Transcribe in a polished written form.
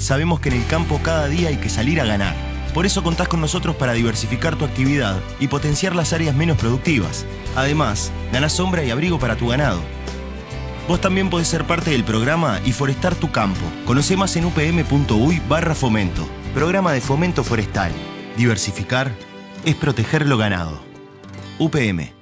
sabemos que en el campo cada día hay que salir a ganar. Por eso contás con nosotros para diversificar tu actividad y potenciar las áreas menos productivas. Además, ganás sombra y abrigo para tu ganado. Vos también podés ser parte del programa y forestar tu campo. Conocé más en upm.uy/fomento. Programa de Fomento Forestal. Diversificar es proteger lo ganado. UPM.